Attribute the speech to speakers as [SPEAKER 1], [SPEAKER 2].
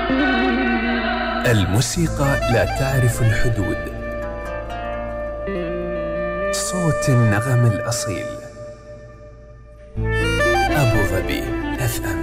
[SPEAKER 1] الموسيقى لا تعرف الحدود. صوت النغم الأصيل. أبو ظبي FM.